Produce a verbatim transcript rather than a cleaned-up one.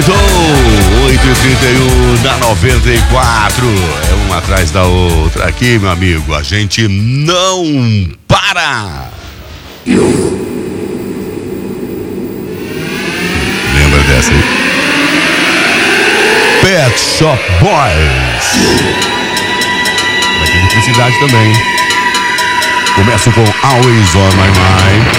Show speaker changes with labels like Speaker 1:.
Speaker 1: oito e trinta e um da noventa e quatro. É uma atrás da outra aqui, meu amigo. A gente não para. Lembra dessa aí? Pet Shop Boys. Vai ter duplicidade também. Começo com Always on My Mind.